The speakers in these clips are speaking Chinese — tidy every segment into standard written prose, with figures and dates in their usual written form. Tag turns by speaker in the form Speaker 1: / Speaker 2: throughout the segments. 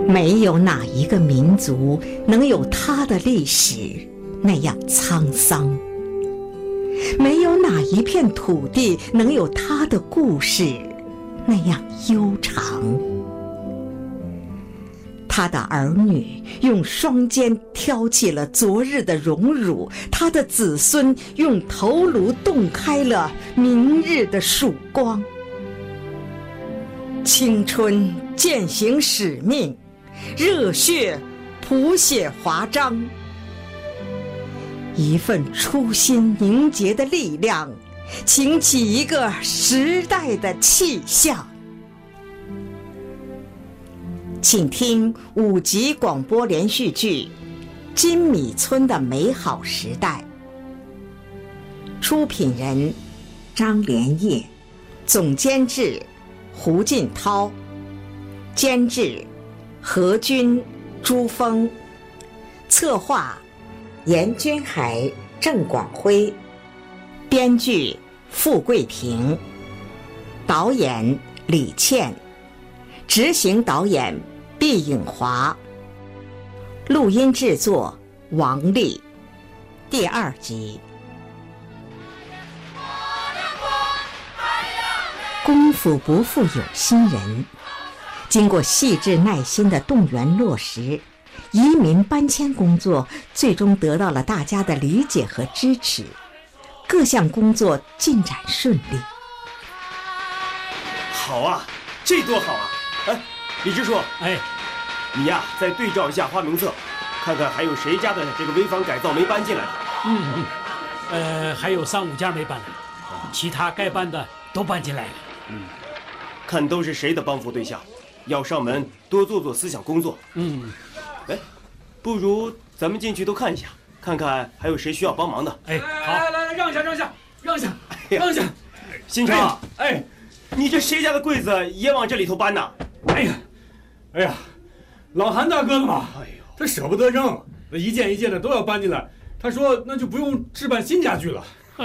Speaker 1: 没有哪一个民族能有它的历史那样沧桑，没有哪一片土地能有它的故事那样悠长。他的儿女用双肩挑起了昨日的荣辱，他的子孙用头颅洞开了明日的曙光。青春践行使命，热血谱写华章，一份初心凝结的力量，擎起一个时代的气象。请听5集广播连续剧《金米村的美好时代》，出品人张连业，总监制胡进涛，监制何军、朱峰，策划严君海、郑广辉，编剧傅桂平，导演李倩，执行导演毕颖华，录音制作王丽。第2集。功夫不负有心人，经过细致耐心的动员落实，移民搬迁工作最终得到了大家的理解和支持，各项工作进展顺利。
Speaker 2: 好啊，这多好啊！哎，李支书，你呀再对照一下花名册，看看还有谁家的这个危房改造没搬进来的。
Speaker 3: 还有3、5家没搬来，其他该搬的都搬进来了。
Speaker 2: 看都是谁的帮扶对象，要上门多做做思想工作。不如咱们进去都看一下，看看还有谁需要帮忙的。
Speaker 3: 好，来，让一下。
Speaker 2: 新昌，你这谁家的柜子也往这里头搬呢？
Speaker 4: 哎呀，老韩大哥的嘛，他舍不得扔，那一件一件的都要搬进来。他说那就不用置办新家具了。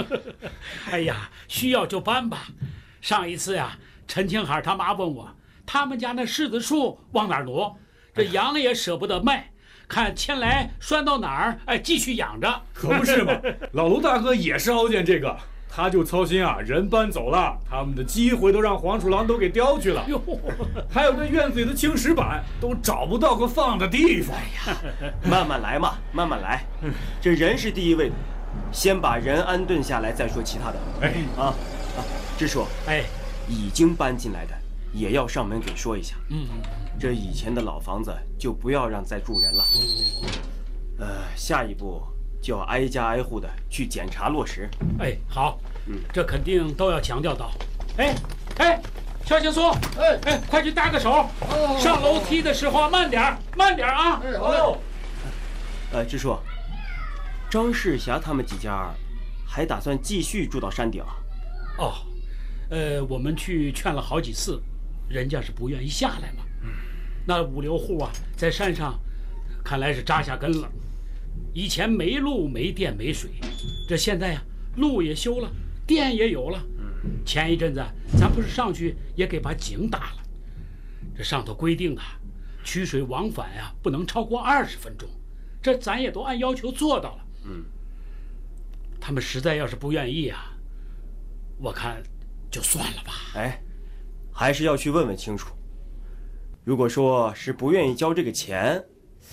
Speaker 3: 需要就搬吧。上一次呀，陈清海他妈问我，他们家那柿子树往哪儿挪？这羊也舍不得卖，看牵来拴到哪儿，继续养着。
Speaker 4: 可不是嘛，老卢大哥也是熬见这个，他就操心啊，人搬走了，他们的机会都让黄鼠狼都给叼去了。还有这院子里的青石板都找不到个放的地方。
Speaker 2: 慢慢来嘛，慢慢来。这人是第一位的，先把人安顿下来再说其他的。支书，已经搬进来的也要上门给说一下。这以前的老房子就不要让再住人了。下一步就要挨家挨户的去检查落实。
Speaker 3: 好，这肯定都要强调到。肖青松，快去搭个手。上楼梯的时候慢点啊！
Speaker 4: 好。
Speaker 2: 支书，张世霞他们几家还打算继续住到山顶啊？
Speaker 3: 我们去劝了好几次，人家是不愿意下来嘛。那5、6户啊，在山上看来是扎下根了。以前没路没电没水，这现在呀，路也修了，电也有了。前一阵子咱不是上去也给把井打了，这上头规定的取水往返呀，不能超过20分钟，这咱也都按要求做到了。他们实在要是不愿意啊，我看就算了吧。
Speaker 2: 还是要去问问清楚。如果说是不愿意交这个钱，